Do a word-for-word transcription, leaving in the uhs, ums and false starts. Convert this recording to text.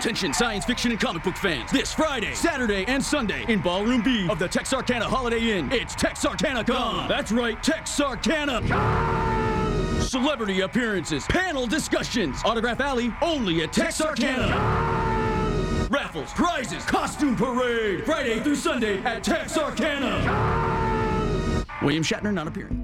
Attention science fiction and comic book fans. This Friday, Saturday, and Sunday in Ballroom B of the Texarkana Holiday Inn, it's Texarkana-Con. That's right, Texarkana. Celebrity appearances, panel discussions, Autograph Alley only at Texarkana. Raffles, prizes, costume parade, Friday through Sunday at Texarkana. William Shatner not appearing.